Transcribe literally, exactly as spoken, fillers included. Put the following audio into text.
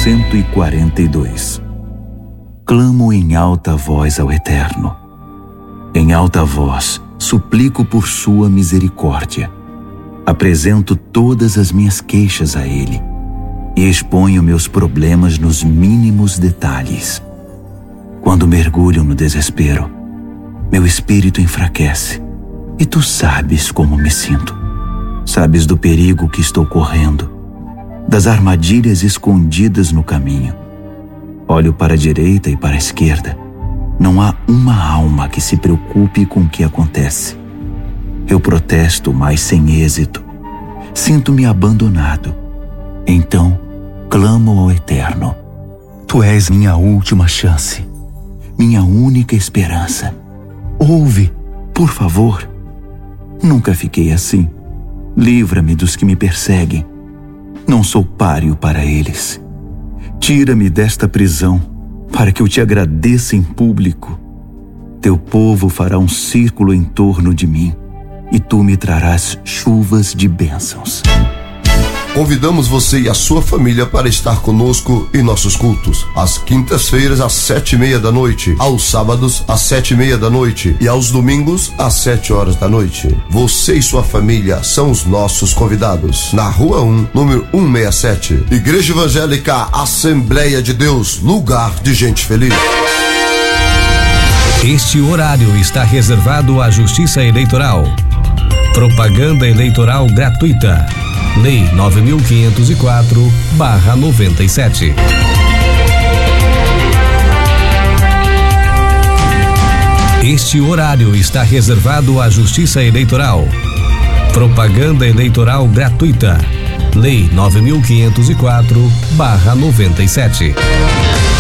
cento e quarenta e dois. Clamo em alta voz ao Eterno. Em alta voz, suplico por sua misericórdia. Apresento todas as minhas queixas a Ele e exponho meus problemas nos mínimos detalhes. Quando mergulho no desespero, meu espírito enfraquece e tu sabes como me sinto. Sabes do perigo que estou correndo, das armadilhas escondidas no caminho. Olho para a direita e para a esquerda. Não há uma alma que se preocupe com o que acontece. Eu protesto, mas sem êxito. Sinto-me abandonado. Então, clamo ao Eterno. Tu és minha última chance, minha única esperança. Ouve, por favor. Nunca fiquei assim. Livra-me dos que me perseguem. Não sou páreo para eles. Tira-me desta prisão, para que eu te agradeça em público. Teu povo fará um círculo em torno de mim, e tu me trarás chuvas de bênçãos. Convidamos você e a sua família para estar conosco em nossos cultos. Às quintas-feiras, às sete e meia da noite. Aos sábados, às sete e meia da noite. E aos domingos, às sete horas da noite. Você e sua família são os nossos convidados. Na Rua um, número cento e sessenta e sete. Igreja Evangélica Assembleia de Deus, lugar de gente feliz. Este horário está reservado à Justiça Eleitoral. Propaganda eleitoral gratuita. Lei nove mil quinhentos e quatro barra noventa e sete. Este horário está reservado à Justiça Eleitoral. Propaganda eleitoral gratuita. Lei nove mil quinhentos e quatro barra noventa e sete.